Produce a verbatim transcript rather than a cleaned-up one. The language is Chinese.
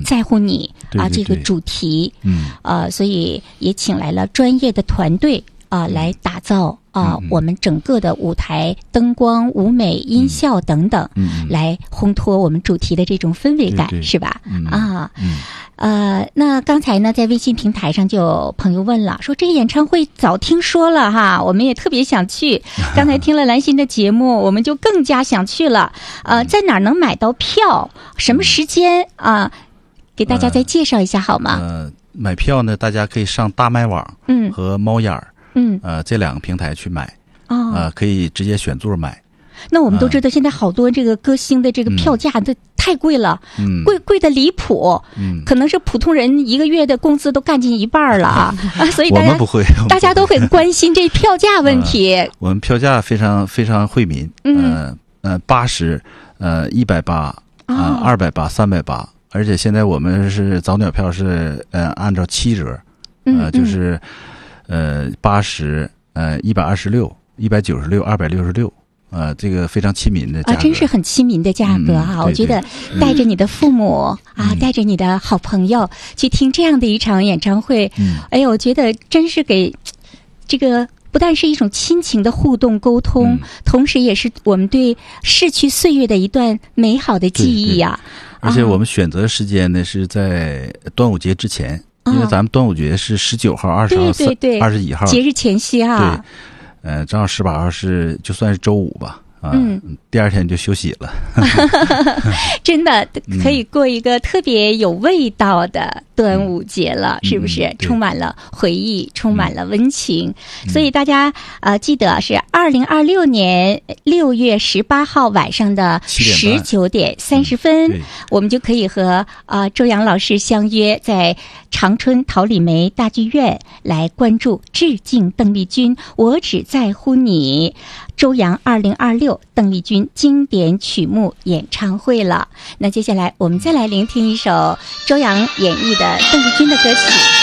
在乎你对对啊这个对主题， 嗯呃，所以也请来了专业的团队啊、呃、来打造啊、呃嗯嗯我们整个的舞台灯光、舞美、音效等等， 嗯嗯来烘托我们主题的这种氛围感， 对对是吧？ 嗯啊。 嗯呃，那刚才呢，在微信平台上就有朋友问了，说这个演唱会早听说了哈，我们也特别想去。刚才听了兰心的节目，我们就更加想去了。呃，在哪儿能买到票？什么时间啊、给大家再介绍一下好吗？ 呃，买票呢，大家可以上大麦网嗯和猫眼儿嗯呃这两个平台去买， 哦， 呃，可以直接选座买。 那我们都知道，现在好多这个歌星的这个票价都太贵了， 嗯， 贵贵的离谱， 嗯， 可能是普通人一个月的工资都干进一半了啊！啊，所以大家我们不会， 大家都很关心这票价问题。 呃、我们票价非常非常惠民， 嗯呃呃，八十，呃，一百八，啊，二百八，三百八，而且现在我们是早鸟票是呃按照七折，呃， 嗯就是呃八十，呃一百二十六，一百九十六，二百六十六。呃，这个非常亲民的价格啊，真是很亲民的价格哈、 嗯！ 我觉得带着你的父母、嗯、啊，带着你的好朋友去听这样的一场演唱会， 嗯， 哎呦，我觉得真是给这个不但是一种亲情的互动沟通， 嗯、 同时也是我们对逝去岁月的一段美好的记忆呀、 啊。而且我们选择时间呢是在端午节之前， 啊、 因为咱们端午节是十九号、二十号、 对对对、 二十一号节日前夕啊。 对。呃，正好十八号是就算是周五吧，啊， 嗯， 第二天就休息了。 真的可以过一个特别有味道的端午节了， 嗯、 是不是？ 嗯、 充满了回忆，充满了温情。 嗯、 所以大家呃记得是二零二六年六月十八号晚上的十九点三十分， 嗯、 我们就可以和啊、呃、周洋老师相约在长春桃李梅大剧院来关注致敬邓丽君，我只在乎你。周洋二零二六邓丽君经典曲目演唱会了。那接下来我们再来聆听一首周洋演绎的邓丽君的歌曲。